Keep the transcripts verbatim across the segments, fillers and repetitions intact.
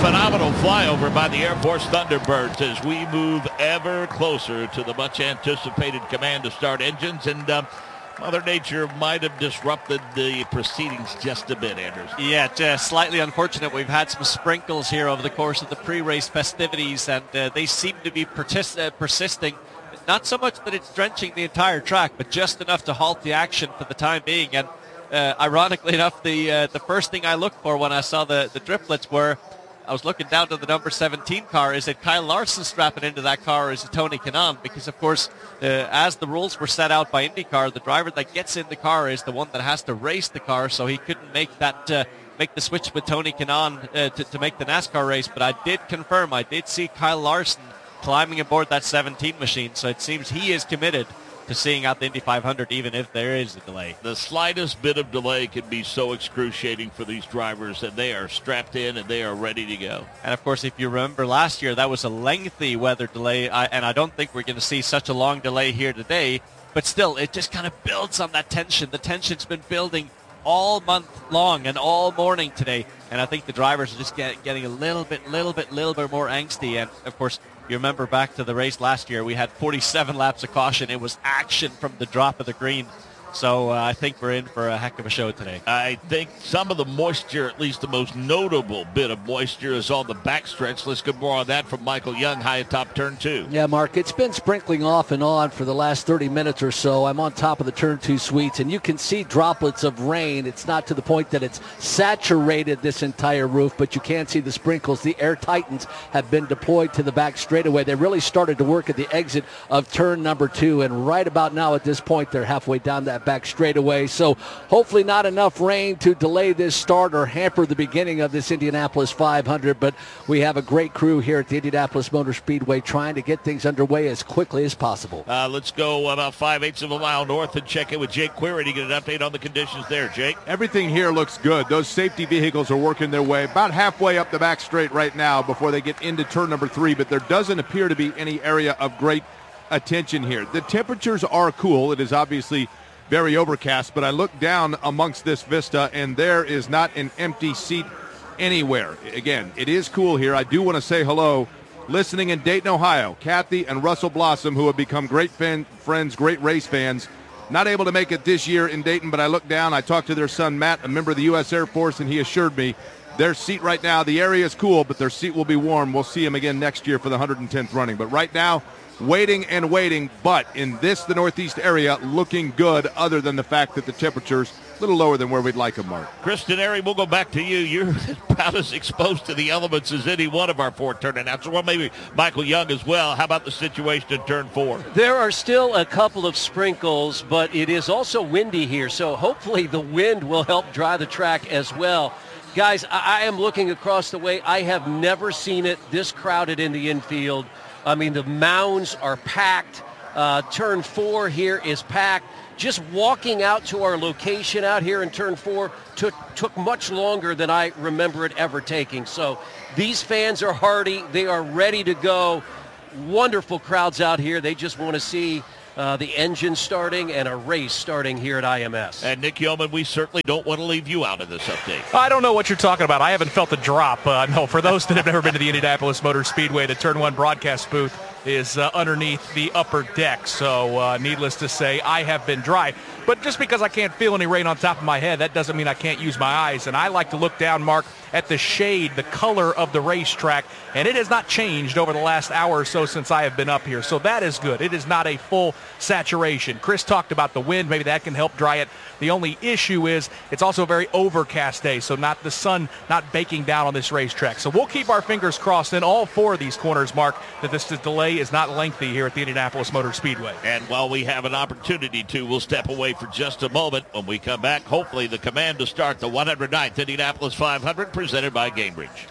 phenomenal flyover by the Air Force Thunderbirds as we move ever closer to the much-anticipated command to start engines. And uh, Mother Nature might have disrupted the proceedings just a bit, Anders. Yeah, just slightly unfortunate. We've had some sprinkles here over the course of the pre-race festivities, and uh, they seem to be pertis- uh, persisting. Not so much that it's drenching the entire track, but just enough to halt the action for the time being. And uh, ironically enough, the uh, the first thing I looked for when I saw the, the driplets were, I was looking down to the number seventeen car. Is it Kyle Larson strapping into that car, or is it Tony Kanaan? Because, of course, uh, as the rules were set out by IndyCar, the driver that gets in the car is the one that has to race the car, so he couldn't make that uh, make the switch with Tony Kanaan uh, to, to make the NASCAR race. But I did confirm, I did see Kyle Larson climbing aboard that seventeen machine, so it seems he is committed to seeing out the Indy five hundred, even if there is a delay. The slightest bit of delay can be so excruciating for these drivers that they are strapped in and they are ready to go. And, of course, if you remember last year, that was a lengthy weather delay, I, and I don't think we're going to see such a long delay here today, but still, it just kind of builds on that tension. The tension's been building all month long and all morning today, and I think the drivers are just get, getting a little bit, little bit, little bit more angsty, and, of course, you remember back to the race last year, we had forty-seven laps of caution. It was action from the drop of the green. So uh, I think we're in for a heck of a show today. I think some of the moisture, at least the most notable bit of moisture, is on the backstretch. Let's get more on that from Michael Young, high atop turn two. Yeah, Mark, it's been sprinkling off and on for the last thirty minutes or so. I'm on top of the turn two suites, and you can see droplets of rain. It's not to the point that it's saturated this entire roof, but you can see the sprinkles. The Air Titans have been deployed to the back straightaway. They really started to work at the exit of turn number two, and right about now at this point, they're halfway down that back straightaway. So hopefully not enough rain to delay this start or hamper the beginning of this Indianapolis five hundred, but we have a great crew here at the Indianapolis Motor Speedway trying to get things underway as quickly as possible. Uh, let's go about five-eighths of a mile north and check in with Jake Query to get an update on the conditions there. Jake? Everything here looks good. Those safety vehicles are working their way about halfway up the back straight right now before they get into turn number three, but there doesn't appear to be any area of great attention here. The temperatures are cool. It is obviously very overcast, but I look down amongst this vista, and there is not an empty seat anywhere. Again, it is cool here. I do want to say hello, listening in Dayton, Ohio, Kathy and Russell Blossom, who have become great fan, friends, great race fans. Not able to make it this year in Dayton, but I look down, I talked to their son, Matt, a member of the U S Air Force, and he assured me their seat right now, the area is cool, but their seat will be warm. We'll see them again next year for the one hundred tenth running. But right now, waiting and waiting, but in this, the Northeast area, looking good other than the fact that the temperature's a little lower than where we'd like them, Mark. Chris Denari, we'll go back to you. You're about as exposed to the elements as any one of our four turn announcers. Well, maybe Michael Young as well. How about the situation in turn four? There are still a couple of sprinkles, but it is also windy here, so hopefully the wind will help dry the track as well. Guys, I, I am looking across the way. I have never seen it this crowded in the infield. I mean, the mounds are packed. Uh, turn four here is packed. Just walking out to our location out here in turn four took, took much longer than I remember it ever taking. So these fans are hardy. They are ready to go. Wonderful crowds out here. They just want to see Uh, the engine starting and a race starting here at I M S. And Nick Yeoman, we certainly don't want to leave you out of this update. I don't know what you're talking about. I haven't felt a drop. Uh, no, for those that have never been to the Indianapolis Motor Speedway, the Turn one broadcast booth is uh, underneath the upper deck. So uh, needless to say, I have been dry. But just because I can't feel any rain on top of my head, that doesn't mean I can't use my eyes. And I like to look down, Mark, at the shade, the color of the racetrack, and it has not changed over the last hour or so since I have been up here. So that is good. It is not a full saturation. Chris talked about the wind. Maybe that can help dry it. The only issue is it's also a very overcast day, so not the sun not baking down on this racetrack. So we'll keep our fingers crossed in all four of these corners, Mark, that this delay is not lengthy here at the Indianapolis Motor Speedway. And while we have an opportunity to, we'll step away for just a moment. When we come back, hopefully the command to start the one hundred ninth Indianapolis five hundred presented by Gamebridge.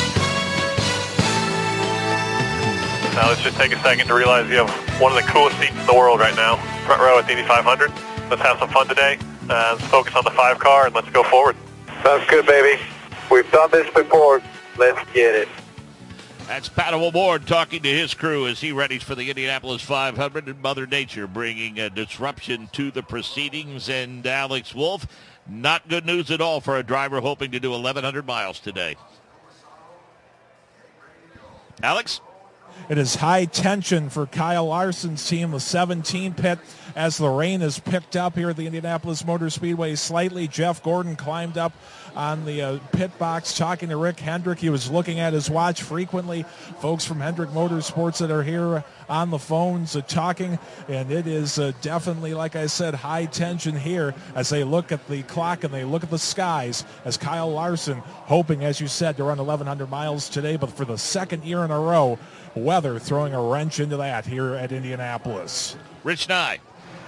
Now let's just take a second to realize you have one of the coolest seats in the world right now, front row at the Indy five hundred. Let's have some fun today. Uh, let's focus on the five car and let's go forward. Sounds good, baby. We've done this before. Let's get it. That's Pat O'Ward talking to his crew as he readies for the Indianapolis five hundred, and Mother Nature bringing a disruption to the proceedings. And Alex Wolf, not good news at all for a driver hoping to do eleven hundred miles today. Alex? It is high tension for Kyle Larson's team, the seventeen pit, as the rain has picked up here at the Indianapolis Motor Speedway slightly. Jeff Gordon climbed up on the uh, pit box talking to Rick Hendrick. He was looking at his watch frequently. Folks from Hendrick Motorsports that are here on the phones uh, talking, and it is uh, definitely, like I said, high tension here as they look at the clock and they look at the skies as Kyle Larson hoping, as you said, to run eleven hundred miles today, but for the second year in a row, weather throwing a wrench into that here at Indianapolis. Rich Nye.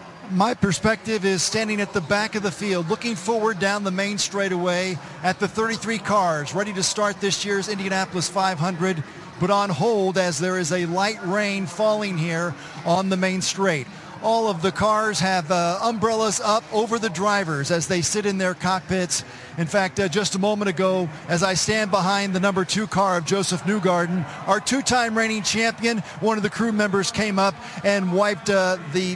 My perspective is standing at the back of the field, looking forward down the main straightaway at the thirty-three cars ready to start this year's Indianapolis five hundred, but on hold as there is a light rain falling here on the main straight. All of the cars have uh, umbrellas up over the drivers as they sit in their cockpits. In fact, uh, just a moment ago, as I stand behind the number two car of Joseph Newgarden, our two-time reigning champion, one of the crew members came up and wiped uh, the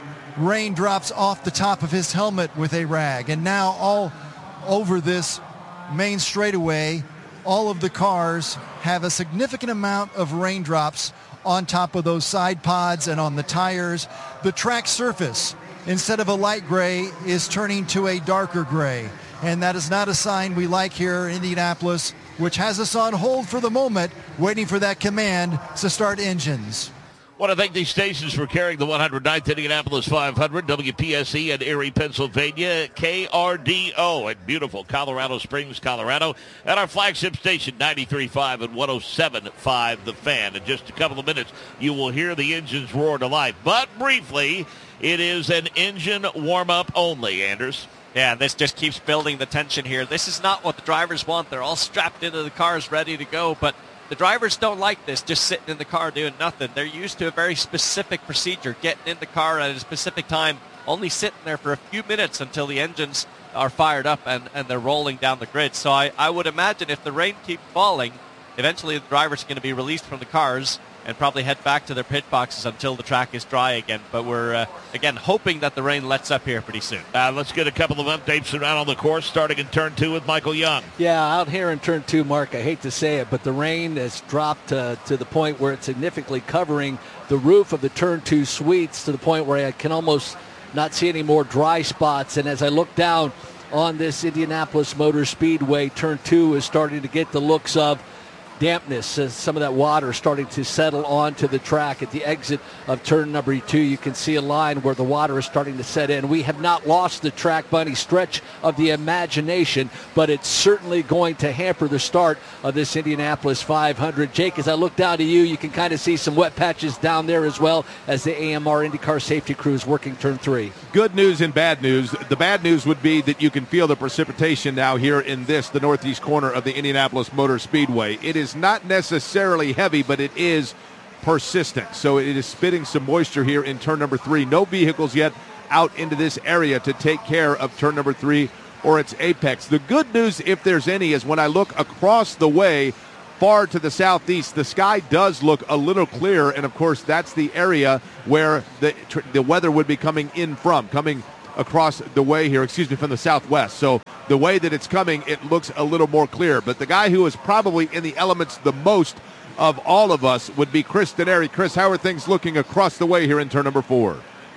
raindrops off the top of his helmet with a rag. And now all over this main straightaway, all of the cars have a significant amount of raindrops on top of those side pods and on the tires. The track surface, instead of a light gray, is turning to a darker gray. And that is not a sign we like here in Indianapolis, which has us on hold for the moment, waiting for that command to start engines. I want to thank these stations for carrying the one hundred ninth Indianapolis five hundred, W P S E in Erie, Pennsylvania, K R D O in beautiful Colorado Springs, Colorado, and our flagship station, ninety-three point five and one oh seven point five The Fan. In just a couple of minutes, you will hear the engines roar to life. But briefly, it is an engine warm-up only, Anders. Yeah, this just keeps building the tension here. This is not what the drivers want. They're all strapped into the cars ready to go, but the drivers don't like this, just sitting in the car doing nothing. They're used to a very specific procedure, getting in the car at a specific time, only sitting there for a few minutes until the engines are fired up and, and they're rolling down the grid. So I, I would imagine if the rain keeps falling, eventually the drivers are going to be released from the cars and probably head back to their pit boxes until the track is dry again. But we're, uh, again, hoping that the rain lets up here pretty soon. Uh, let's get a couple of updates around on the course, starting in turn two with Michael Young. Yeah, out here in turn two, Mark, I hate to say it, but the rain has dropped uh, to the point where it's significantly covering the roof of the turn two suites to the point where I can almost not see any more dry spots. And as I look down on this Indianapolis Motor Speedway, turn two is starting to get the looks of dampness as some of that water is starting to settle onto the track. At the exit of turn number two, you can see a line where the water is starting to set in. We have not lost the track by any stretch of the imagination, but it's certainly going to hamper the start of this Indianapolis five hundred. Jake, as I look down to you, you can kind of see some wet patches down there as well as the A M R IndyCar safety crew is working turn three. Good news and bad news. The bad news would be that you can feel the precipitation now here in this, the northeast corner of the Indianapolis Motor Speedway. It is not necessarily heavy, but it is persistent. So it is spitting some moisture here in turn number three. No vehicles yet out into this area to take care of turn number three or its apex. The good news, if there's any, is when I look across the way far to the southeast, the sky does look a little clearer, and of course that's the area where the the weather would be coming in from, coming across the way here, excuse me, from the southwest. So the way that it's coming, it looks a little more clear. But the guy who is probably in the elements the most of all of us would be Chris Denari. Chris, how are things looking across the way here in turn number four?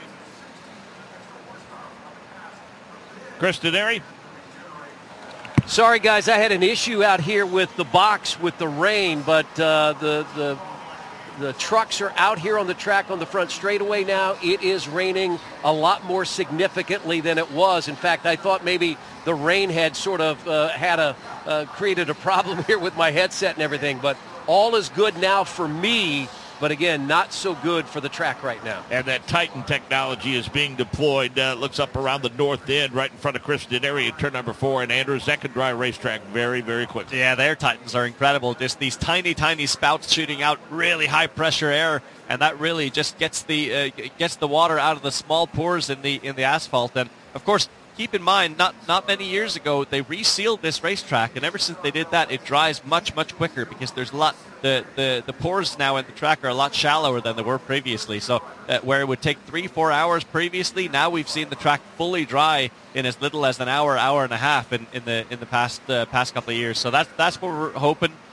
Chris Denari? Sorry, guys, I had an issue out here with the box with the rain, but uh, the the the trucks are out here on the track on the front straightaway now. It is raining a lot more significantly than it was. In fact, I thought maybe the rain had sort of uh, had a uh, created a problem here with my headset and everything, but all is good now for me. But again, not so good for the track right now. And that Titan technology is being deployed. Uh, looks up around the north end, right in front of Chris Denari at turn number four. And Andrews, that can dry a racetrack very, very quickly. Yeah, their Titans are incredible. Just these tiny, tiny spouts shooting out really high-pressure air, and that really just gets the uh, gets the water out of the small pores in the in the asphalt. And of course, keep in mind, not not many years ago, they resealed this racetrack, and ever since they did that, it dries much, much quicker because there's a lot. The, the, the pores now in the track are a lot shallower than they were previously. So uh, where it would take three, four hours previously, now we've seen the track fully dry in as little as an hour, hour and a half in, in the in the past uh, past couple of years. So that's that's what we're hoping.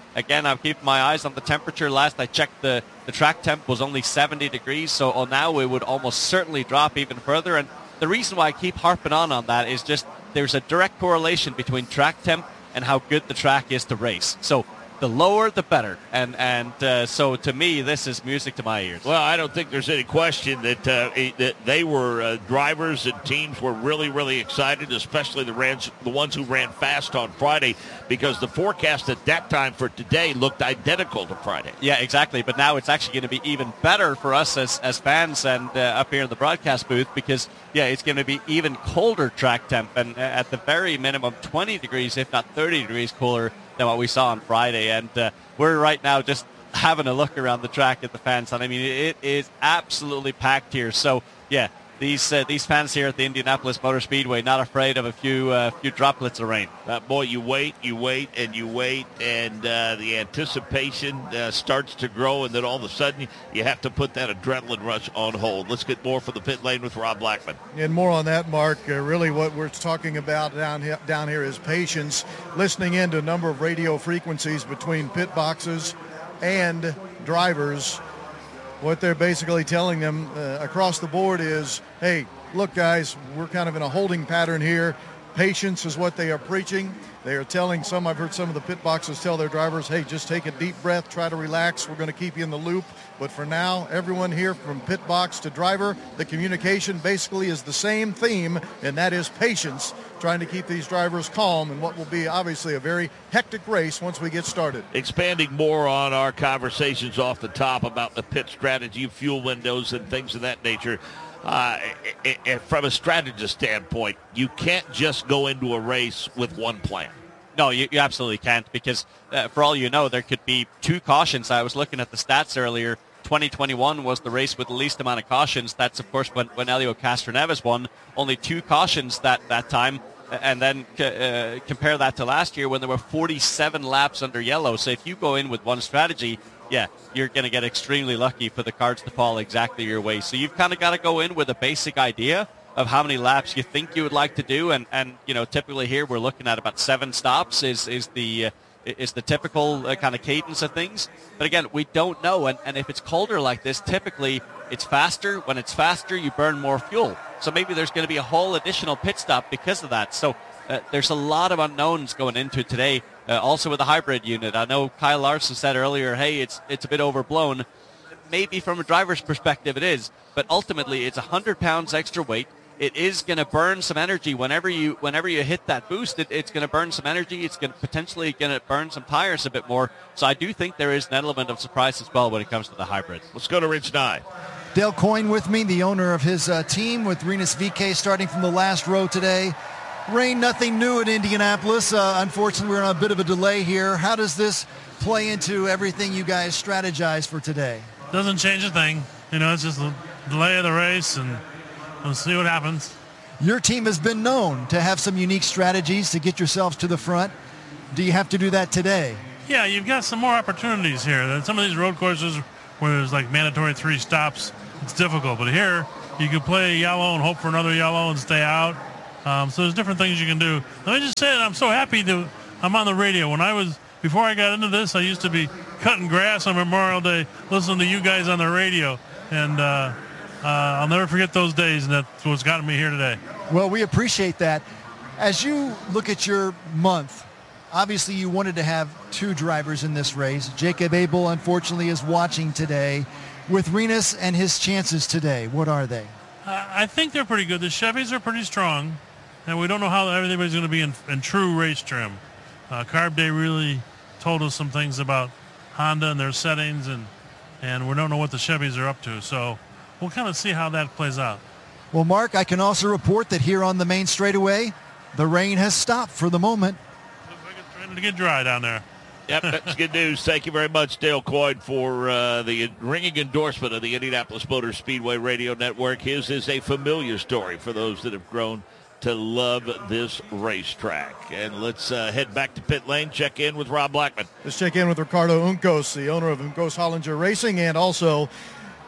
again, I'm keeping my eyes on the temperature. Last I checked, the, the track temp was only seventy degrees, so oh, now it would almost certainly drop even further. And the reason why I keep harping on on that is just there's a direct correlation between track temp and how good the track is to race. So the lower, the better. And and uh, so to me, this is music to my ears. Well, I don't think there's any question that uh, that they were uh, drivers and teams were really, really excited, especially the rans, the ones who ran fast on Friday, because the forecast at that time for today looked identical to Friday. Yeah, exactly. But now it's actually going to be even better for us as, as fans and uh, up here in the broadcast booth because, yeah, it's going to be even colder track temp and uh, at the very minimum twenty degrees, if not thirty degrees cooler than what we saw on Friday. And uh, we're right now just having a look around the track at the fans. And I mean, it is absolutely packed here. So, yeah, these uh, these fans here at the Indianapolis Motor Speedway not afraid of a few uh, few droplets of rain. Uh, boy, you wait, you wait, and you wait, and uh, the anticipation uh, starts to grow, and then all of a sudden you have to put that adrenaline rush on hold. Let's get more from the pit lane with Rob Blackman. And more on that, Mark. Uh, really what we're talking about down here, down here is patience, listening in to a number of radio frequencies between pit boxes and drivers. What they're basically telling them uh, across the board is, hey, look, guys, we're kind of in a holding pattern here. Patience is what they are preaching. They are telling some, I've heard some of the pit boxes tell their drivers, hey, just take a deep breath, try to relax. We're going to keep you in the loop. But for now, everyone here from pit box to driver, the communication basically is the same theme, and that is patience, trying to keep these drivers calm in what will be obviously a very hectic race once we get started. Expanding more on our conversations off the top about the pit strategy, fuel windows, and things of that nature. Uh, it, it, from a strategist standpoint, you can't just go into a race with one plan. No, you, you absolutely can't because uh, for all you know, there could be two cautions. I was looking at the stats earlier. twenty twenty-one was the race with the least amount of cautions. That's, of course, when, when Helio Castroneves won. Only two cautions that, that time. And then uh, compare that to last year when there were forty-seven laps under yellow. So if you go in with one strategy, yeah, you're going to get extremely lucky for the cards to fall exactly your way. So you've kind of got to go in with a basic idea of how many laps you think you would like to do. And, and you know, typically here we're looking at about seven stops is, is the uh, is the typical uh, kind of cadence of things. But again, we don't know. And, and if it's colder like this, typically it's faster. When it's faster, you burn more fuel. So maybe there's going to be a whole additional pit stop because of that. So uh, there's a lot of unknowns going into today. Uh, also with the hybrid unit, I know Kyle Larson said earlier, hey, it's it's a bit overblown. Maybe from a driver's perspective it is, but ultimately it's one hundred pounds extra weight. It is going to burn some energy whenever you whenever you hit that boost. It, it's going to burn some energy. It's going to potentially going to burn some tires a bit more. So I do think there is an element of surprise as well when it comes to the hybrids. Let's go to Rich Nye. Dale Coyne with me, the owner of his uh, team with Rinus V K starting from the last row today. Rain, nothing new at Indianapolis. Uh, unfortunately, we're on a bit of a delay here. How does this play into everything you guys strategize for today? Doesn't change a thing. You know, it's just a delay of the race, and we'll see what happens. Your team has been known to have some unique strategies to get yourselves to the front. Do you have to do that today? Yeah, you've got some more opportunities here. Some of these road courses where there's like mandatory three stops, it's difficult. But here, you can play yellow and hope for another yellow and stay out. Um, so there's different things you can do. Let me just say that I'm so happy that I'm on the radio. When I was, before I got into this, I used to be cutting grass on Memorial Day, listening to you guys on the radio. And uh, uh, I'll never forget those days, and that's what's gotten me here today. Well, we appreciate that. As you look at your month, obviously you wanted to have two drivers in this race. Jacob Abel, unfortunately, is watching today. With Rinus and his chances today, what are they? Uh, I think they're pretty good. The Chevys are pretty strong, and we don't know how everybody's going to be in, in true race trim. Uh, Carb Day really told us some things about Honda and their settings, and, and we don't know what the Chevys are up to. So we'll kind of see how that plays out. Well, Mark, I can also report that here on the main straightaway, the rain has stopped for the moment. Looks like it's ready to get dry down there. Yep, that's good news. Thank you very much, Dale Coyne, for uh, the ringing endorsement of the Indianapolis Motor Speedway Radio Network. His is a familiar story for those that have grown to love this racetrack. And let's uh, head back to pit lane, check in with Rob Blackman. Let's check in with Ricardo Uncos, the owner of Uncos Hollinger Racing, and also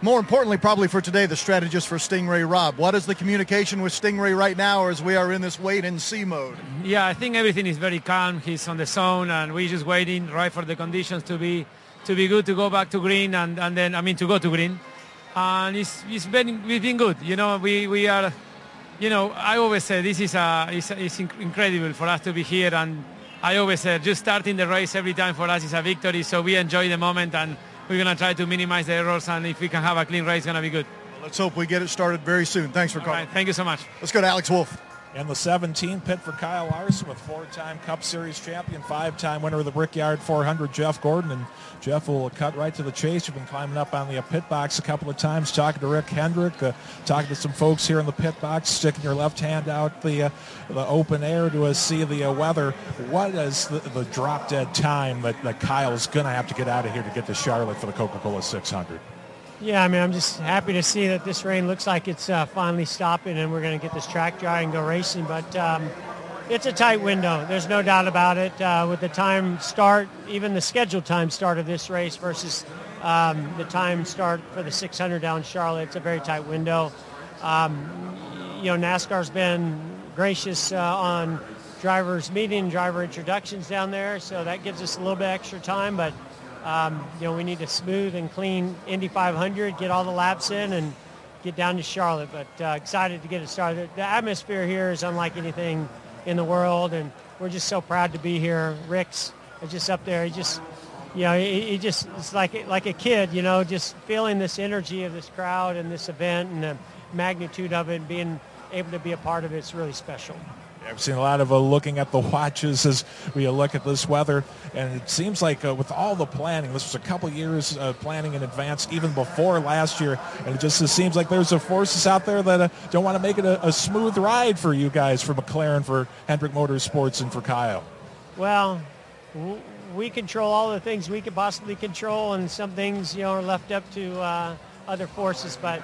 more importantly, probably for today, the strategist for Stingray, Rob. What is the communication with Stingray right now as we are in this wait-and-see mode? Yeah, I think everything is very calm. He's on the zone, and we're just waiting right for the conditions to be to be good to go back to green, and, and then, I mean, to go to green. And it's, it's been, we've been good. You know, we, we are, you know, I always say this is a, it's, it's incredible for us to be here, and I always say just starting the race every time for us is a victory, so we enjoy the moment, and we're going to try to minimize the errors, and if we can have a clean race, it's going to be good. Well, let's hope we get it started very soon. Thanks for All calling. right, thank you so much. Let's go to Alex Wolf. In the seventeen pit for Kyle Larson with four-time Cup Series champion, five-time winner of the Brickyard four hundred, Jeff Gordon. And Jeff will cut right to the chase. You've been climbing up on the uh, pit box a couple of times, talking to Rick Hendrick, uh, talking to some folks here in the pit box, sticking your left hand out the uh, the open air to uh, see the uh, weather. What is the, the drop-dead time that, that Kyle's going to have to get out of here to get to Charlotte for the Coca-Cola six hundred? Yeah, I mean, I'm just happy to see that this rain looks like it's uh, finally stopping and we're going to get this track dry and go racing. But um, it's a tight window. There's no doubt about it. Uh, with the time start, even the scheduled time start of this race versus um, the time start for the six hundred down Charlotte, it's a very tight window. Um, you know, NASCAR's been gracious uh, on drivers meeting, driver introductions down there, so that gives us a little bit extra time. But Um, you know, we need a smooth and clean Indy five hundred, get all the laps in, and get down to Charlotte. But uh, excited to get it started. The atmosphere here is unlike anything in the world, and we're just so proud to be here. Rick's just up there. He just, you know, he, he just, it's like like a kid, you know, just feeling this energy of this crowd and this event and the magnitude of it, and being able to be a part of it. It's really special. I've seen a lot of uh, looking at the watches as we uh, look at this weather, and it seems like uh, with all the planning, this was a couple years uh, planning in advance, even before last year, and it just it seems like there's uh, forces out there that uh, don't want to make it a, a smooth ride for you guys, for McLaren, for Hendrick Motorsports, and for Kyle. Well, w- we control all the things we could possibly control, and some things, you know, are left up to uh, other forces, but,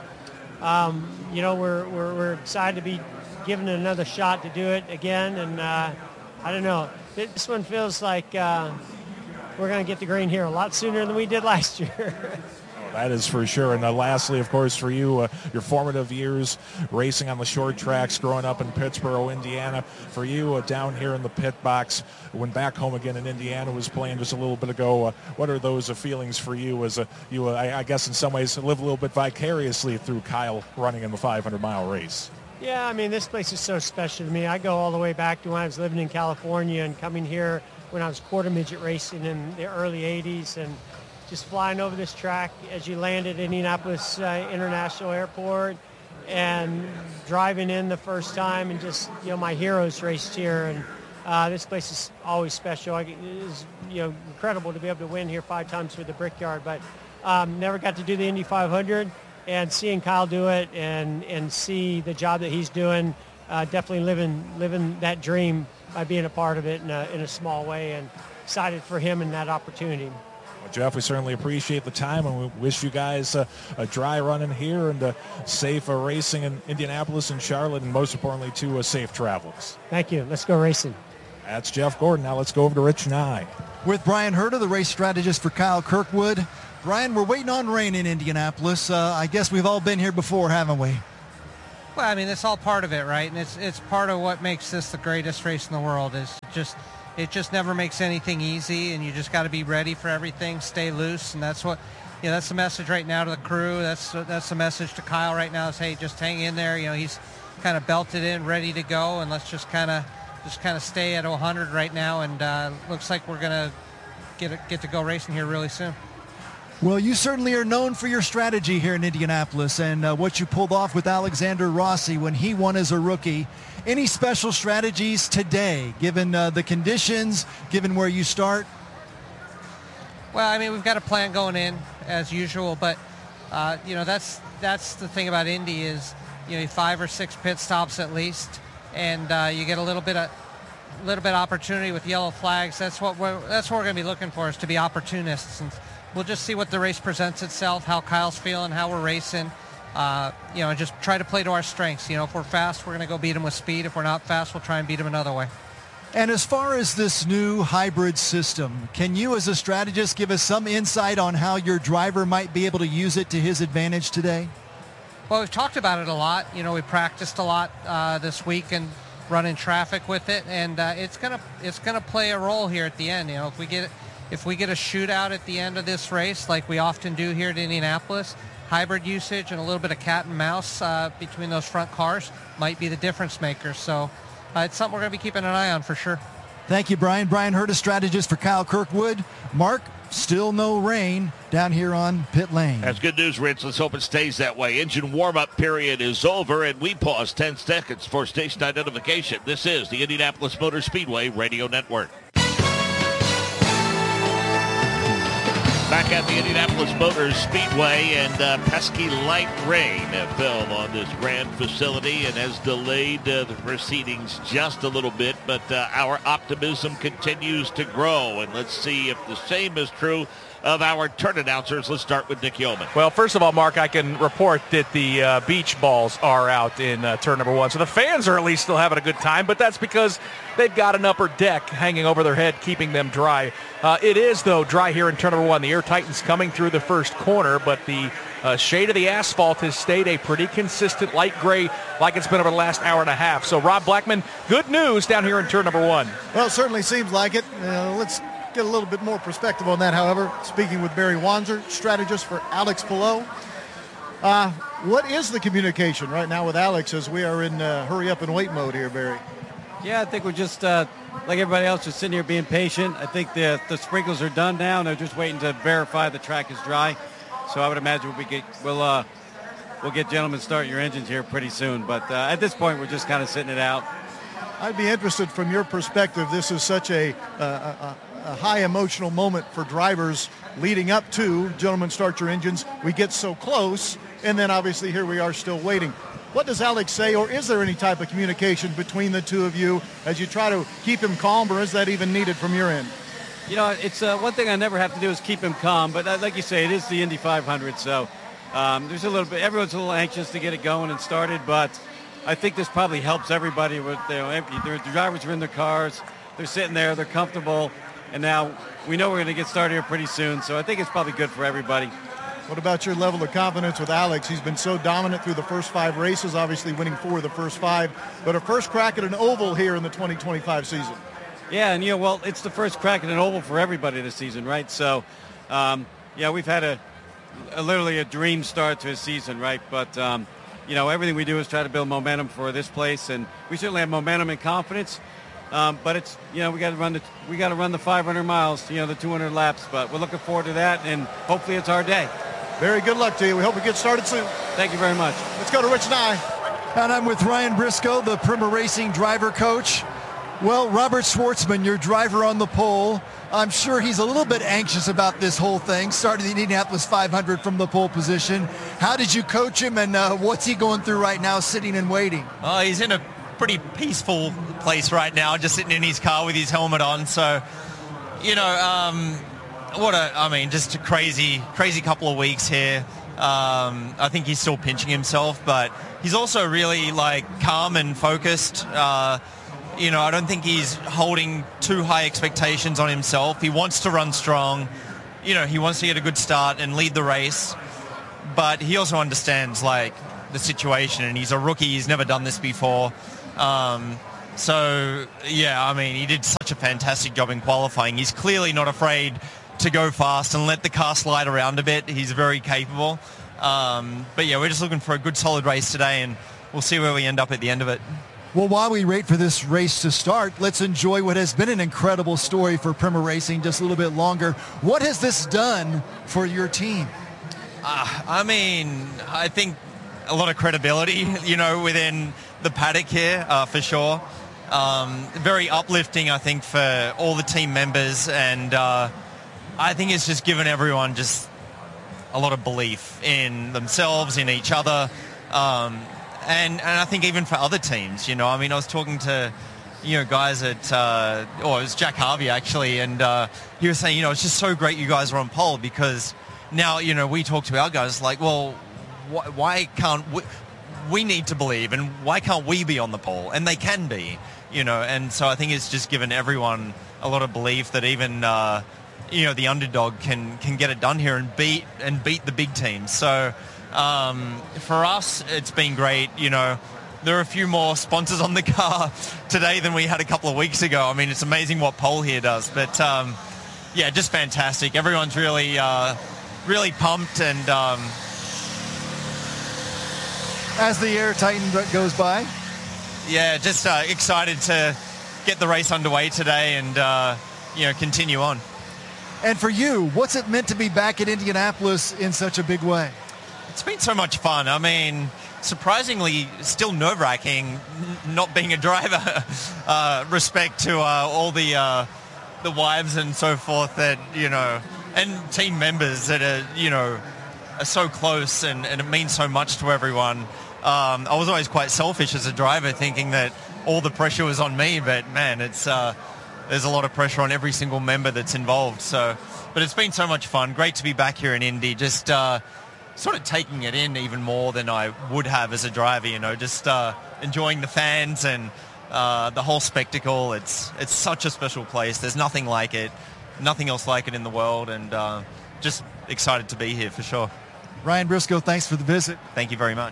um, you know, we're, we're, we're excited to be given it another shot to do it again, and uh, I don't know. This one feels like uh, we're going to get the green here a lot sooner than we did last year. That is for sure. And uh, lastly, of course, for you, uh, your formative years racing on the short tracks, growing up in Pittsburgh, Indiana. For you, uh, down here in the pit box, when back home again in Indiana was playing just a little bit ago, uh, what are those uh, feelings for you as a, you, uh, I, I guess in some ways, live a little bit vicariously through Kyle running in the five hundred mile race? Yeah, I mean, this place is so special to me. I go all the way back to when I was living in California and coming here when I was quarter midget racing in the early eighties, and just flying over this track as you land at Indianapolis uh, International Airport and driving in the first time, and just, you know, my heroes raced here, and uh, this place is always special. I, it is, you know, incredible to be able to win here five times with the Brickyard, but um, never got to do the Indy five hundred. And seeing Kyle do it and, and see the job that he's doing, uh, definitely living living that dream by being a part of it in a, in a small way, and excited for him and that opportunity. Well, Jeff, we certainly appreciate the time, and we wish you guys uh, a dry run in here and uh, safe uh, racing in Indianapolis and Charlotte, and most importantly, too, uh, safe travels. Thank you. Let's go racing. That's Jeff Gordon. Now let's go over to Rich Nye. With Brian Herta, the race strategist for Kyle Kirkwood. Brian, we're waiting on rain in Indianapolis. Uh, I guess we've all been here before, haven't we? Well, I mean, it's all part of it, right? And it's it's part of what makes this the greatest race in the world. Is just it just never makes anything easy, and you just got to be ready for everything, stay loose, and that's what, you know, that's the message right now to the crew. That's that's the message to Kyle right now is, hey, just hang in there. You know, he's kind of belted in, ready to go, and let's just kind of just kind of stay at one hundred right now. And uh, looks like we're gonna get get to go racing here really soon. Well, you certainly are known for your strategy here in Indianapolis and uh, what you pulled off with Alexander Rossi when he won as a rookie. Any special strategies today, given uh, the conditions, given where you start? Well, I mean, we've got a plan going in as usual, but uh, you know, that's that's the thing about Indy is, you know, five or six pit stops at least, and uh, you get a little bit of little bit of opportunity with yellow flags. That's what we're that's what we're going to be looking for, is to be opportunists. And we'll just see what the race presents itself, how Kyle's feeling, how we're racing, uh, you know, and just try to play to our strengths. You know, if we're fast, we're going to go beat him with speed. If we're not fast, we'll try and beat him another way. And as far as this new hybrid system, can you as a strategist give us some insight on how your driver might be able to use it to his advantage today? Well, we've talked about it a lot. You know, we practiced a lot uh, this week and running traffic with it, and uh, it's gonna it's gonna play a role here at the end. You know, if we get if we get a shootout at the end of this race, like we often do here at Indianapolis, hybrid usage and a little bit of cat and mouse uh, between those front cars might be the difference maker. So uh, it's something we're going to be keeping an eye on for sure. Thank you, Brian. Brian Hurta, strategist for Kyle Kirkwood. Mark, still no rain down here on pit lane. That's good news, Rich. Let's hope it stays that way. Engine warm-up period is over, and we pause ten seconds for station identification. This is the Indianapolis Motor Speedway Radio Network. Back at the Indianapolis Motor Speedway, and uh, pesky light rain fell on this grand facility and has delayed uh, the proceedings just a little bit, but uh, our optimism continues to grow, and let's see if the same is true of our turn announcers. Let's start with Nick Yeoman. Well, first of all, Mark, I can report that the uh, beach balls are out in uh, turn number one. So the fans are at least still having a good time, but that's because they've got an upper deck hanging over their head, keeping them dry. Uh, it is, though, dry here in turn number one. The air tightens coming through the first corner, but the uh, shade of the asphalt has stayed a pretty consistent light gray like it's been over the last hour and a half. So, Rob Blackman, good news down here in turn number one. Well, it certainly seems like it. Uh, let's get a little bit more perspective on that, however. Speaking with Barry Wanzer, strategist for Alex Palou. Uh, what is the communication right now with Alex as we are in uh, hurry up and wait mode here, Barry? Yeah, I think we're just, uh, like everybody else, just sitting here being patient. I think the the sprinkles are done now, and they're just waiting to verify the track is dry. So I would imagine we'll, get, we'll, uh, we'll get gentlemen starting your engines here pretty soon. But uh, at this point, we're just kind of sitting it out. I'd be interested from your perspective. This is such a, uh, a, a high emotional moment for drivers leading up to gentlemen start your engines. We get so close, and then obviously here we are still waiting. What does Alex say, or is there any type of communication between the two of you as you try to keep him calm, or is that even needed from your end? You know, it's uh, one thing I never have to do is keep him calm, but uh, like you say, it is the Indy five hundred, so um, there's a little bit, everyone's a little anxious to get it going and started, but I think this probably helps everybody with, you know, the drivers are in their cars, they're sitting there, they're comfortable, and now we know we're going to get started here pretty soon, so I think it's probably good for everybody. What about your level of confidence with Alex? He's been so dominant through the first five races, obviously winning four of the first five, but a first crack at an oval here in the twenty twenty-five season. Yeah, and, you know, well, it's the first crack at an oval for everybody this season, right? So, um, yeah, we've had a, a literally a dream start to a season, right? But, um, you know, everything we do is try to build momentum for this place, and we certainly have momentum and confidence. Um, but it's, you know, we got to run the we got to run the five hundred miles, you know, the two hundred laps. But we're looking forward to that, and hopefully it's our day. Very good luck to you. We hope we get started soon. Thank you very much. Let's go to Rich Nye. And I'm with Ryan Briscoe, the Prima Racing driver coach. Well, Robert Schwartzman, your driver on the pole, I'm sure he's a little bit anxious about this whole thing, starting the Indianapolis five hundred from the pole position. How did you coach him, and uh, what's he going through right now, sitting and waiting? Oh, he's in a pretty peaceful place right now, just sitting in his car with his helmet on. So, you know, um, what a, I mean, just a crazy, crazy couple of weeks here. Um, I think he's still pinching himself, but he's also really, like, calm and focused. Uh, you know, I don't think he's holding too high expectations on himself. He wants to run strong. You know, he wants to get a good start and lead the race. But he also understands, like, the situation, and he's a rookie. He's never done this before. Um, so, yeah, I mean, he did such a fantastic job in qualifying. He's clearly not afraid to go fast and let the car slide around a bit. He's very capable. Um, but, yeah, we're just looking for a good, solid race today, and we'll see where we end up at the end of it. Well, while we wait for this race to start, let's enjoy what has been an incredible story for Prima Racing just a little bit longer. What has this done for your team? Uh, I mean, I think a lot of credibility, you know, within the paddock here, uh, for sure. Um, very uplifting, I think, for all the team members, and uh, I think it's just given everyone just a lot of belief in themselves, in each other, um, and, and I think even for other teams, you know, I mean, I was talking to, you know, guys at, uh, or it was Jack Harvey, actually, and uh, he was saying, you know, it's just so great you guys are on pole, because now, you know, we talk to our guys like, well, wh- why can't we, we need to believe, and why can't we be on the pole? And they can be. you know, and so I think it's just given everyone a lot of belief that even, uh, you know, the underdog can can get it done here and beat and beat the big teams. So um, for us, it's been great. You know, there are a few more sponsors on the car today than we had a couple of weeks ago. I mean, it's amazing what Pole here does, but um, yeah, just fantastic. Everyone's really, uh, really pumped, and um, as the Air Titan goes by, yeah, just uh, excited to get the race underway today and uh, you know, continue on. And for you, what's it meant to be back at Indianapolis in such a big way? It's been so much fun. I mean, surprisingly, still nerve-wracking n- not being a driver. uh, respect to uh, all the uh, the wives and so forth that, you know, and team members that are, you know, are so close, and, and it means so much to everyone. Um, I was always quite selfish as a driver, thinking that all the pressure was on me, but man, it's uh, there's a lot of pressure on every single member that's involved. So, but it's been so much fun. Great to be back here in Indy. Just uh, sort of taking it in even more than I would have as a driver. You know, just uh, enjoying the fans and uh, the whole spectacle. It's it's such a special place. There's nothing like it, nothing else like it in the world, and uh, just excited to be here for sure. Ryan Briscoe, thanks for the visit. Thank you very much.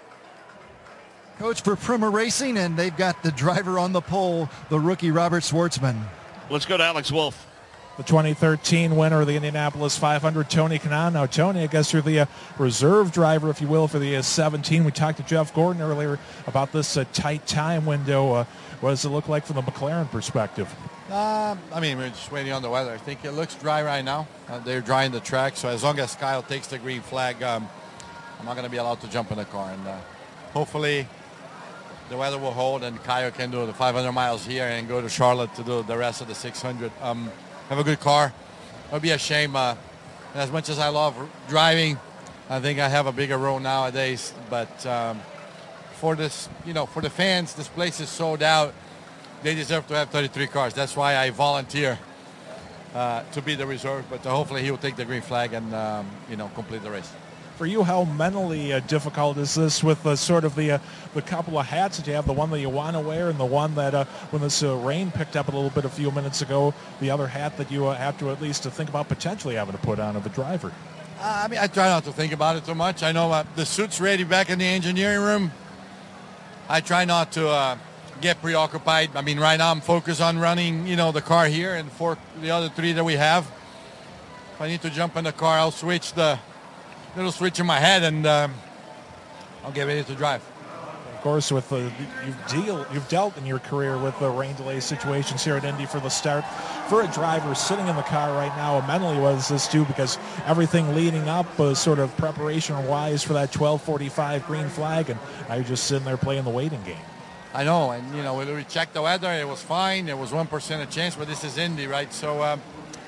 Coach for Prema Racing, and they've got the driver on the pole, the rookie Robert Schwartzman. Let's go to Alex Wolff. The twenty thirteen winner of the Indianapolis five hundred, Tony Kanaan. Now, Tony, I guess you're the uh, reserve driver, if you will, for the uh, seventeen. We talked to Jeff Gordon earlier about this uh, tight time window. Uh, what does it look like from the McLaren perspective? Uh, I mean, we're just waiting on the weather. I think it looks dry right now. Uh, they're drying the track, so as long as Kyle takes the green flag, um, I'm not going to be allowed to jump in the car. And uh, hopefully the weather will hold and Kyle can do the five hundred miles here and go to Charlotte to do the rest of the six hundred. Um, have a good car. It would be a shame. Uh, as much as I love driving, I think I have a bigger role nowadays. But um, for this, you know, for the fans, this place is sold out. They deserve to have thirty-three cars. That's why I volunteer uh, to be the reserve. But uh, hopefully he will take the green flag and um, you know, complete the race. For you, how mentally uh, difficult is this with uh, sort of the uh, the couple of hats that you have, the one that you want to wear and the one that uh, when this uh, rain picked up a little bit a few minutes ago, the other hat that you uh, have to at least to think about potentially having to put on of a driver? Uh, I mean, I try not to think about it too much. I know uh, the suit's ready back in the engineering room. I try not to uh, get preoccupied. I mean, right now I'm focused on running, you know, the car here and for the other three that we have. If I need to jump in the car, I'll switch the little switch in my head and um, I'll get ready to drive. Of course, with the, you've deal you've dealt in your career with the rain delay situations here at Indy for the start. For a driver sitting in the car right now, mentally what does this do? Because everything leading up was sort of preparation-wise for that twelve forty-five green flag, and now you're just sitting there playing the waiting game. I know, and you know, we checked the weather. It was fine. There was one percent a chance, but this is Indy, right? So, um,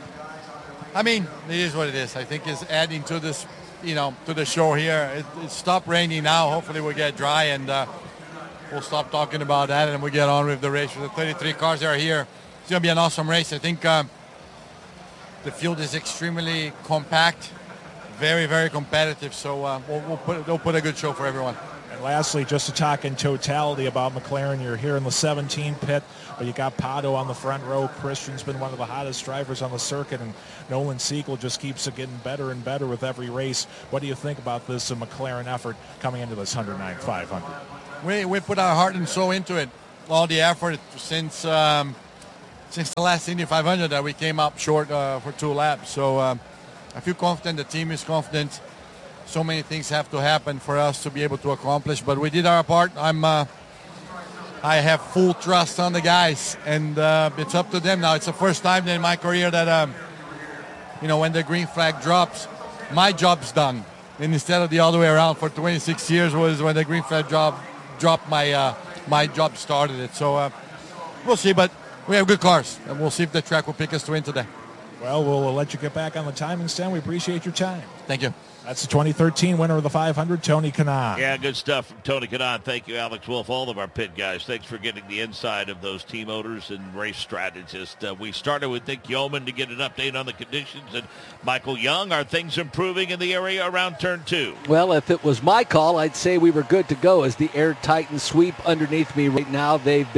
I mean, it is what it is. I think it's adding to this, you know, to the show here. It, it stopped raining now. Hopefully we'll get dry and uh, we'll stop talking about that and we'll get on with the race. With the thirty-three cars that are here, it's going to be an awesome race. I think uh, the field is extremely compact, very, very competitive. So uh, we'll, we'll, put, we'll put a good show for everyone. And lastly, just to talk in totality about McLaren, you're here in the seventeen pit, but you got Pato on the front row. Christian's been one of the hottest drivers on the circuit, and Nolan Siegel just keeps it getting better and better with every race. What do you think about this uh, McLaren effort coming into this one oh nine five hundred? We we put our heart and soul into it. All the effort since um, since the last Indy five hundred that we came up short uh, for two laps. So um, I feel confident. The team is confident. So many things have to happen for us to be able to accomplish, but we did our part. I'm, uh, I have full trust on the guys, and uh, it's up to them now. It's the first time in my career that, um, you know, when the green flag drops, my job's done. And instead of the other way around, for twenty-six years was when the green flag drop, dropped, my uh, my job started it. So uh, we'll see, but we have good cars, and we'll see if the track will pick us to win today. Well, we'll let you get back on the timing stand. We appreciate your time. Thank you. That's the twenty thirteen winner of the five hundred, Tony Kanaan. Yeah, good stuff from Tony Kanaan. Thank you, Alex Wolff, all of our pit guys. Thanks for getting the inside of those team owners and race strategists. Uh, we started with Dick Yeoman to get an update on the conditions, and Michael Young. Are things improving in the area around turn two? Well, if it was my call, I'd say we were good to go as the Air Titan sweep underneath me right now. They've been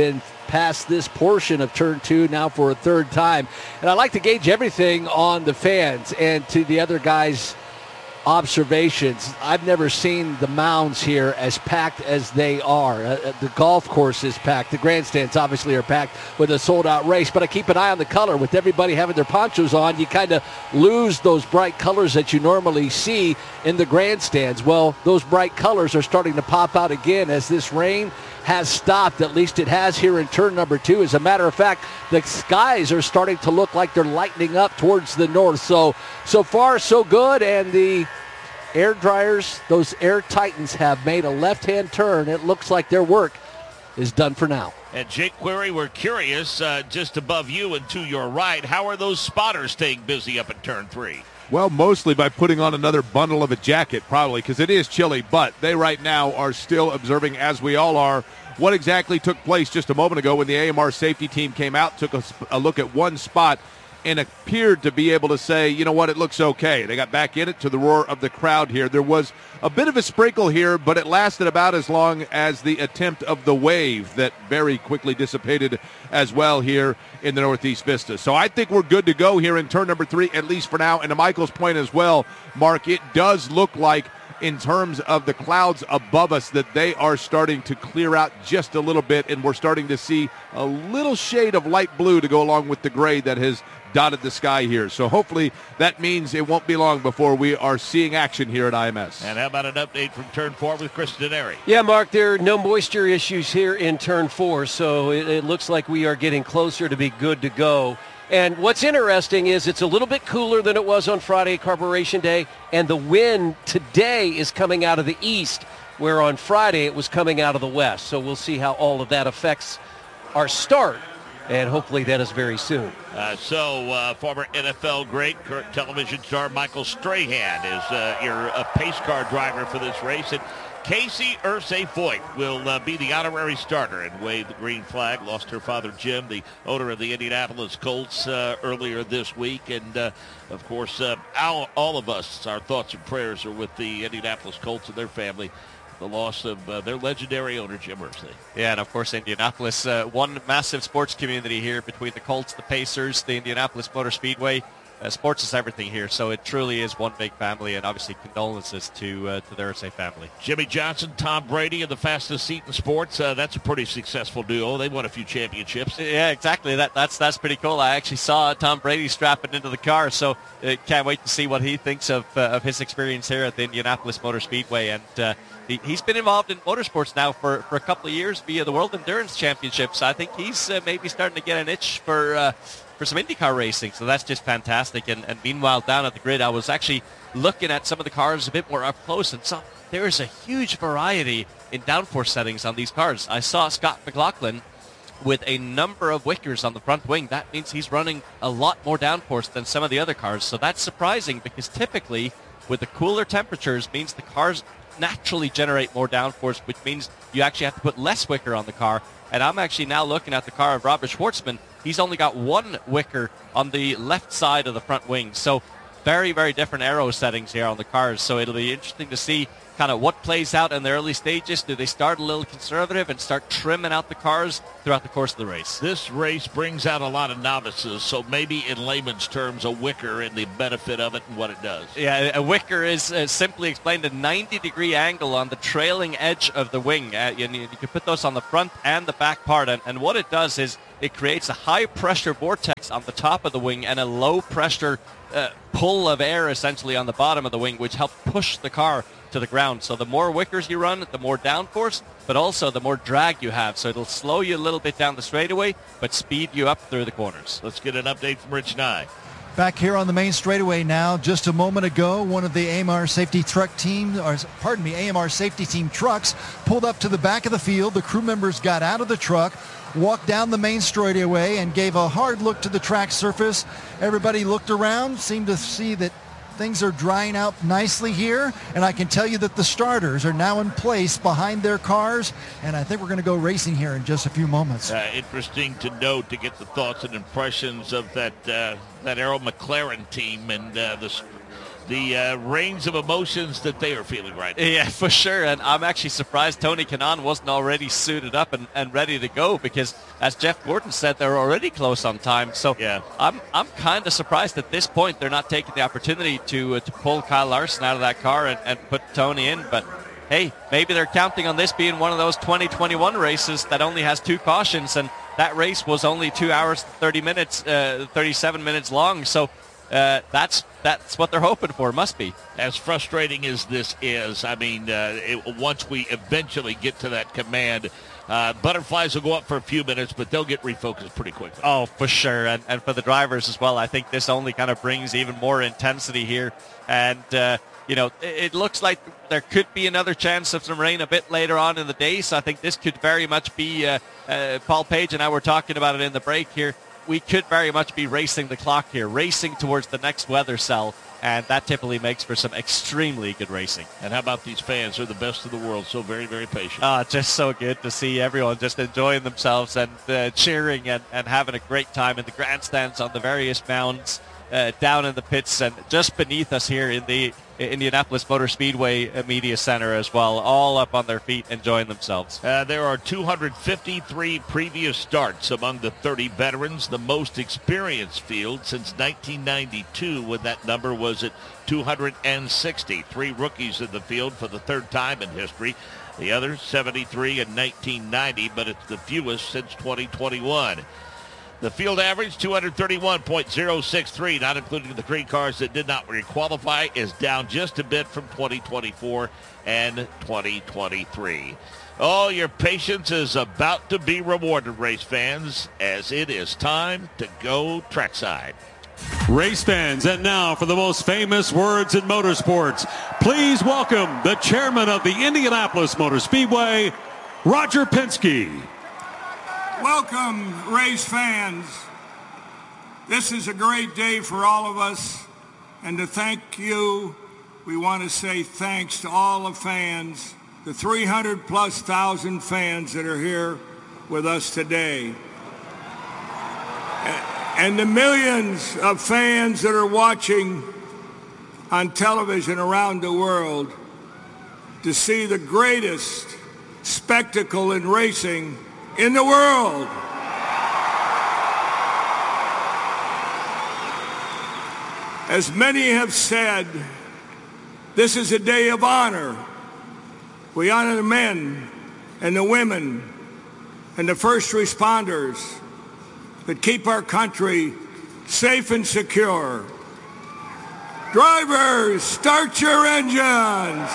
past this portion of turn two now for a third time. And I like to gauge everything on the fans and to the other guys' observations. I've never seen the mounds here as packed as they are. Uh, the golf course is packed. The grandstands obviously are packed with a sold-out race, but I keep an eye on the color. With everybody having their ponchos on, you kind of lose those bright colors that you normally see in the grandstands. Well, those bright colors are starting to pop out again as this rain has stopped. At least it has here in turn number two. As a matter of fact, the skies are starting to look like they're lightening up towards the north. So, so far, so good. And the air dryers, those Air Titans, have made a left-hand turn. It looks like their work is done for now. And Jake Query, we're curious, uh, just above you and to your right, how are those spotters staying busy up at turn three? Well, mostly by putting on another bundle of a jacket, probably, because it is chilly. But they right now are still observing, as we all are, what exactly took place just a moment ago when the A M R safety team came out, took a, a look at one spot, and appeared to be able to say, you know what, it looks okay. They got back in it to the roar of the crowd here. There was a bit of a sprinkle here, but it lasted about as long as the attempt of the wave that very quickly dissipated as well here in the Northeast Vista. So I think we're good to go here in turn number three, at least for now. And to Michael's point as well, Mark, it does look like in terms of the clouds above us that they are starting to clear out just a little bit, and we're starting to see a little shade of light blue to go along with the gray that has dotted the sky here. So hopefully that means it won't be long before we are seeing action here at I M S. And how about an update from turn four with Chris Denari? Yeah, Mark, there are no moisture issues here in turn four, so it, it looks like we are getting closer to be good to go. And what's interesting is it's a little bit cooler than it was on Friday, Carburetion Day, and the wind today is coming out of the east, where on Friday it was coming out of the west. So we'll see how all of that affects our start, and hopefully that is very soon. Uh, so uh, former N F L great, current television star Michael Strahan is uh, your uh, pace car driver for this race. And Casey Irsay-Foyt will uh, be the honorary starter and wave the green flag. Lost her father, Jim, the owner of the Indianapolis Colts, uh, earlier this week. And, uh, of course, uh, all, all of us, our thoughts and prayers are with the Indianapolis Colts and their family. The loss of uh, their legendary owner, Jim Irsay. Yeah, and of course, Indianapolis, uh, one massive sports community here between the Colts, the Pacers, the Indianapolis Motor Speedway. Uh, sports is everything here, so it truly is one big family, and obviously condolences to uh, to the Irsay family. Jimmy Johnson, Tom Brady, and the fastest seat in sports. Uh, that's a pretty successful duo. They won a few championships. Yeah, exactly. That that's that's pretty cool. I actually saw Tom Brady strapping into the car, so uh, can't wait to see what he thinks of uh, of his experience here at the Indianapolis Motor Speedway. And uh, he, he's been involved in motorsports now for, for a couple of years via the World Endurance Championships. I think he's uh, maybe starting to get an itch for. Uh, for some IndyCar racing, so that's just fantastic. And, and meanwhile, down at the grid, I was actually looking at some of the cars a bit more up close, and saw there is a huge variety in downforce settings on these cars. I saw Scott McLaughlin with a number of Wickers on the front wing. That means he's running a lot more downforce than some of the other cars, so that's surprising, because typically with the cooler temperatures means the cars naturally generate more downforce, which means you actually have to put less Wicker on the car. And I'm actually now looking at the car of Robert Schwartzman. He's only got one Wicker on the left side of the front wing. So very, very different aero settings here on the cars. So it'll be interesting to see kind of what plays out in the early stages. Do they start a little conservative and start trimming out the cars throughout the course of the race? This race brings out a lot of novices, so maybe in layman's terms, a Wicker and the benefit of it and what it does. Yeah, a Wicker is uh, simply explained a ninety degree angle on the trailing edge of the wing. Uh, you, you can put those on the front and the back part, and, and what it does is it creates a high pressure vortex on the top of the wing and a low pressure uh, pull of air essentially on the bottom of the wing, which helps push the car to the ground. So the more Wickers you run, the more downforce, but also the more drag you have. So it'll slow you a little bit down the straightaway, but speed you up through the corners. Let's get an update from Rich Nye. Back here on the main straightaway now. Just a moment ago, one of the A M R safety truck team, or pardon me, A M R safety team trucks pulled up to the back of the field. The crew members got out of the truck, walked down the main straightaway, and gave a hard look to the track surface. Everybody looked around, seemed to see that things are drying out nicely here, and I can tell you that the starters are now in place behind their cars, and I think we're going to go racing here in just a few moments. Uh, interesting to note, to get the thoughts and impressions of that uh, that Arrow McLaren team and uh, the the uh, range of emotions that they are feeling right now. Yeah, for sure. And I'm actually surprised Tony Kanaan wasn't already suited up and, and ready to go, because, as Jeff Gordon said, they're already close on time. So yeah. I'm I'm kind of surprised at this point they're not taking the opportunity to uh, to pull Kyle Larson out of that car and, and put Tony in. But hey, maybe they're counting on this being one of those twenty twenty-one races that only has two cautions, and that race was only two hours, thirty minutes, uh, thirty-seven minutes long. So uh, that's that's what they're hoping for. Must be. As frustrating as this is, I mean, uh, it, once we eventually get to that command, uh, butterflies will go up for a few minutes, but they'll get refocused pretty quickly. Oh, for sure. And, and for the drivers as well, I think this only kind of brings even more intensity here. And, uh, you know, it, it looks like there could be another chance of some rain a bit later on in the day. So I think this could very much be, uh, uh, Paul Page and I were talking about it in the break here, we could very much be racing the clock here, racing towards the next weather cell. And that typically makes for some extremely good racing. And how about these fans? They're the best of the world, so very, very patient. Uh, just so good to see everyone just enjoying themselves and uh, cheering and, and having a great time in the grandstands on the various mounds, uh, down in the pits, and just beneath us here in the Indianapolis Motor Speedway Media Center as well, all up on their feet enjoying themselves. Uh, there are two hundred fifty-three previous starts among the thirty veterans, the most experienced field since nineteen ninety-two, when that number was at two hundred sixty. Three rookies in the field for the third time in history. The others, seventy-three in nineteen ninety, but it's the fewest since twenty twenty-one. The field average, two hundred thirty-one point oh six three, not including the three cars that did not requalify, is down just a bit from twenty twenty-four and twenty twenty-three. Oh, your patience is about to be rewarded, race fans, as it is time to go trackside. Race fans, and now for the most famous words in motorsports, please welcome the chairman of the Indianapolis Motor Speedway, Roger Penske. Welcome, race fans. This is a great day for all of us, and to thank you, we want to say thanks to all the fans, the three hundred plus thousand fans that are here with us today, and the millions of fans that are watching on television around the world to see the greatest spectacle in racing in the world. As many have said, this is a day of honor. We honor the men and the women and the first responders that keep our country safe and secure. Drivers, start your engines.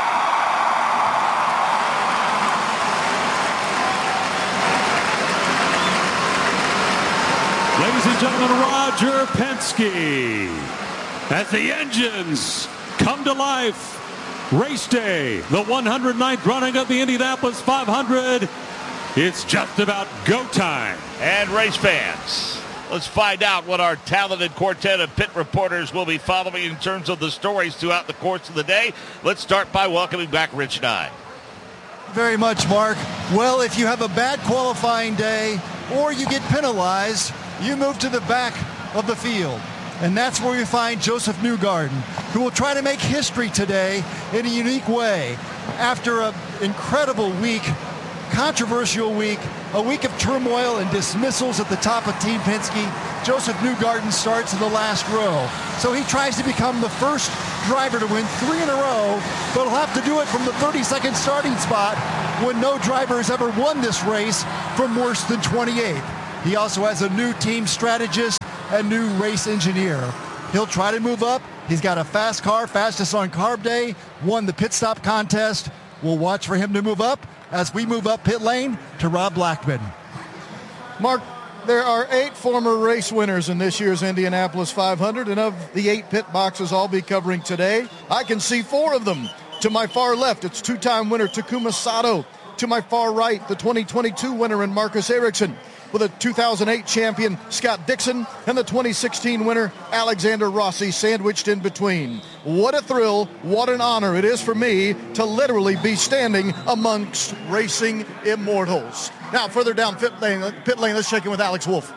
Ladies and gentlemen, Roger Penske. As the engines come to life, race day, the one hundred ninth running of the Indianapolis five hundred. It's just about go time. And race fans, let's find out what our talented quartet of pit reporters will be following in terms of the stories throughout the course of the day. Let's start by welcoming back Rich Nye. Very much, Mark. Well, if you have a bad qualifying day or you get penalized, you move to the back of the field. And that's where you find Joseph Newgarden, who will try to make history today in a unique way. After an incredible week, controversial week, a week of turmoil and dismissals at the top of Team Penske, Joseph Newgarden starts in the last row. So he tries to become the first driver to win three in a row, but he'll have to do it from the thirty-second starting spot when no driver has ever won this race from worse than twenty-eighth. He also has a new team strategist and new race engineer. He'll try to move up. He's got a fast car, fastest on carb day, won the pit stop contest. We'll watch for him to move up as we move up pit lane to Rob Blackman. Mark, there are eight former race winners in this year's Indianapolis five hundred, and of the eight pit boxes I'll be covering today, I can see four of them. To my far left, it's two-time winner Takuma Sato. To my far right, the twenty twenty-two winner in Marcus Ericsson, with a two thousand eight champion Scott Dixon and the twenty sixteen winner Alexander Rossi sandwiched in between. What a thrill, what an honor it is for me to literally be standing amongst racing immortals. Now further down pit lane, pit lane let's check in with Alex Wolff.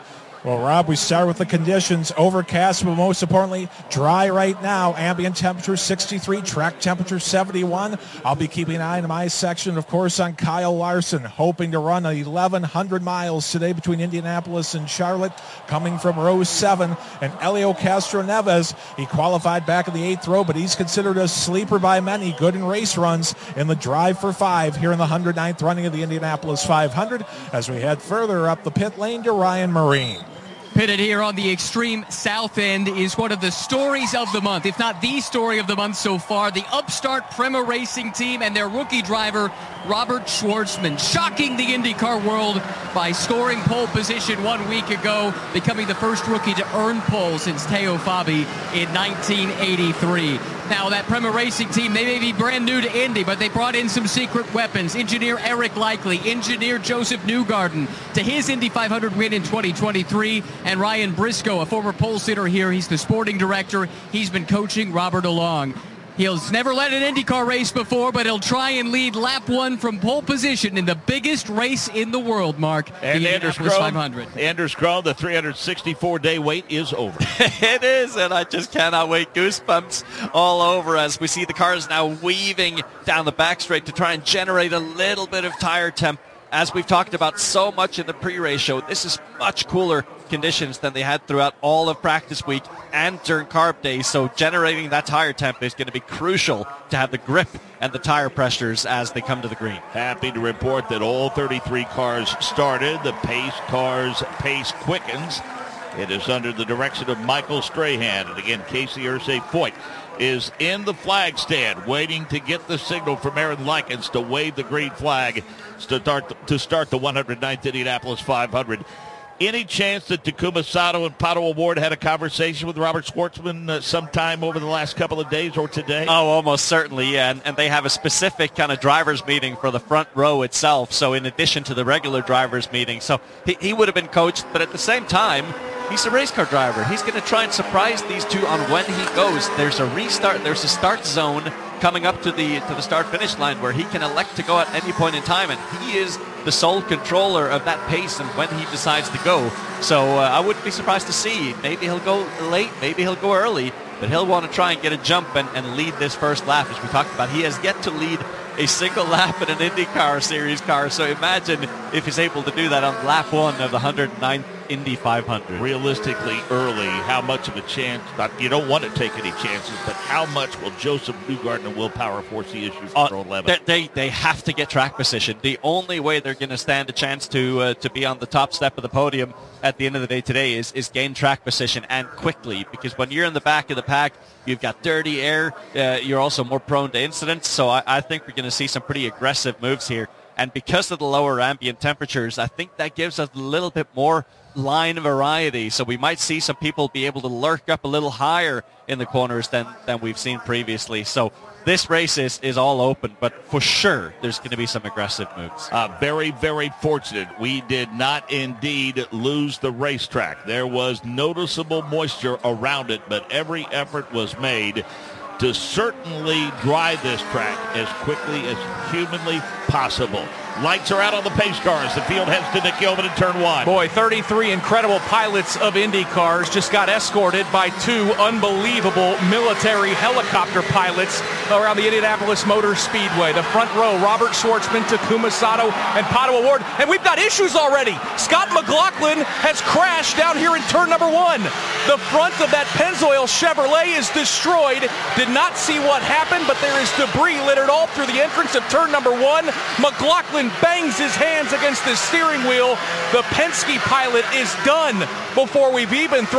Well, Rob, we start with the conditions. Overcast, but most importantly, dry right now. Ambient temperature sixty-three, track temperature seventy-one. I'll be keeping an eye in my section, of course, on Kyle Larson, hoping to run eleven hundred miles today between Indianapolis and Charlotte, coming from row seven. And Elio Castroneves, he qualified back in the eighth row, but he's considered a sleeper by many. Good in race runs in the drive for five here in the one hundred ninth running of the Indianapolis five hundred as we head further up the pit lane to Ryan Marine. Pitted here on the extreme south end is one of the stories of the month, if not the story of the month so far. The upstart Prema Racing team and their rookie driver, Robert Schwartzman, shocking the IndyCar world by scoring pole position one week ago, becoming the first rookie to earn pole since Teo Fabi in nineteen eighty-three. Now, that Prema Racing team, they may be brand new to Indy, but they brought in some secret weapons. Engineer Eric Likely, engineer Joseph Newgarden to his Indy five hundred win in twenty twenty-three, and Ryan Briscoe, a former pole sitter here. He's the sporting director. He's been coaching Robert along. He's never led an IndyCar race before, but he'll try and lead lap one from pole position in the biggest race in the world, Mark. And the Anders Indianapolis Krohn, five hundred. Anders Krohn, the three hundred sixty-four day wait is over. It is, and I just cannot wait. Goosebumps all over as we see the cars now weaving down the back straight to try and generate a little bit of tire temp. As we've talked about so much in the pre-race show, this is much cooler conditions than they had throughout all of practice week and during carb days. So generating that tire temp is going to be crucial to have the grip and the tire pressures as they come to the green. Happy to report that all thirty-three cars started. The pace cars pace quickens. It is under the direction of Michael Strahan. And again, Casey Irsay-Foyt is in the flag stand waiting to get the signal from Aaron Likens to wave the green flag to start, to start the one hundred ninth Indianapolis five hundred. Any chance that Takuma Sato and Pato O'Ward had a conversation with Robert Schwartzman uh, sometime over the last couple of days or today? Oh, almost certainly, yeah. And, and they have a specific kind of driver's meeting for the front row itself. So in addition to the regular driver's meeting. So he, he would have been coached, but at the same time, he's a race car driver. He's going to try and surprise these two on when he goes. There's a restart. There's a start zone coming up to the to the start-finish line where he can elect to go at any point in time, and he is the sole controller of that pace and when he decides to go. So uh, I wouldn't be surprised to see. Maybe he'll go late, maybe he'll go early, but he'll want to try and get a jump and, and lead this first lap, as we talked about. He has yet to lead a single lap in an IndyCar Series car, so imagine if he's able to do that on lap one of the one hundred ninth Indy five hundred. Realistically, early, how much of a chance, not, you don't want to take any chances, but how much will Joseph Newgarden and Will Power force the issue for uh, eleven? They, they have to get track position. The only way they're going to stand a chance to uh, to be on the top step of the podium at the end of the day today is, is gain track position, and quickly, because when you're in the back of the pack, you've got dirty air, uh, you're also more prone to incidents, so I, I think we're going to see some pretty aggressive moves here. And because of the lower ambient temperatures, I think that gives us a little bit more line variety. So we might see some people be able to lurk up a little higher in the corners than, than we've seen previously. So this race is, is all open, but for sure there's going to be some aggressive moves. Uh, very, very fortunate. We did not indeed lose the racetrack. There was noticeable moisture around it, but every effort was made to certainly dry this track as quickly as humanly possible. Lights are out on the pace cars. The field heads to Nick Yeoman in turn one. Boy, thirty-three incredible pilots of Indy cars just got escorted by two unbelievable military helicopter pilots around the Indianapolis Motor Speedway. The front row, Robert Schwartzman, Takuma Sato, and Pato O'Ward. And we've got issues already. Scott McLaughlin has crashed down here in turn number one. The front of that Pennzoil Chevrolet is destroyed. Did not see what happened, but there is debris littered all through the entrance of turn number one. McLaughlin bangs his hands against the steering wheel. The Penske pilot is done before we've even thrown